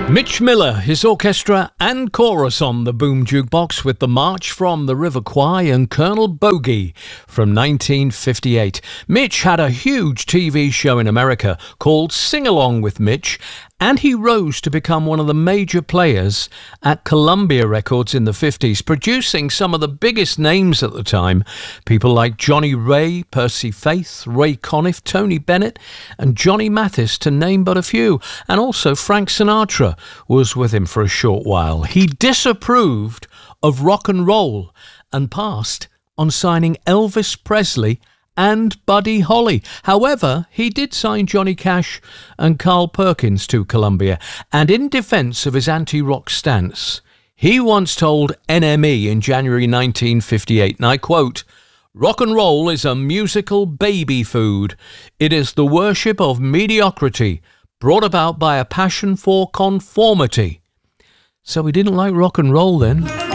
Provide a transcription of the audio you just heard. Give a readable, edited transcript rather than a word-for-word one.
Mitch Miller, his orchestra and chorus on the Boom Jukebox with the March from the River Kwai and Colonel Bogey from 1958. Mitch had a huge TV show in America called Sing Along with Mitch, and he rose to become one of the major players at Columbia Records in the 50s, producing some of the biggest names at the time. People like Johnny Ray, Percy Faith, Ray Conniff, Tony Bennett and Johnny Mathis, to name but a few. And also Frank Sinatra was with him for a short while. He disapproved of rock and roll and passed on signing Elvis Presley and Buddy Holly. However, he did sign Johnny Cash and Carl Perkins to Columbia, and in defence of his anti-rock stance, he once told NME in January 1958, and I quote, "Rock and roll is a musical baby food. It is the worship of mediocrity, brought about by a passion for conformity." So he didn't like rock and roll then.